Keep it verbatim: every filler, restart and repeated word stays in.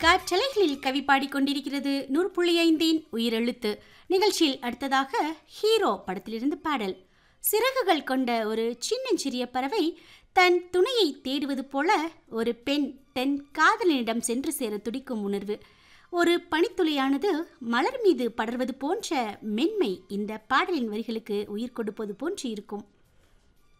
காற்றலைகளில் கவி பாடிக்கொண்டிருக்கிறது நூறு புள்ளி ஐந்தின் உயிரெழுத்து நிகழ்ச்சியில் அடுத்ததாக ஹீரோ படத்திலிருந்து பாடல். சிறகுகள் கொண்ட ஒரு சின்னஞ்சிறிய பறவை தன் துணையை தேடுவது போல ஒரு பெண் தன் காதலனிடம் சென்று சேர துடிக்கும் உணர்வு. ஒரு பனித்துளியானது மலர் மீது படர்வது போன்ற மென்மை இந்த பாடலின் வரிகளுக்கு உயிர் கொடுப்பது போன்று இருக்கும்.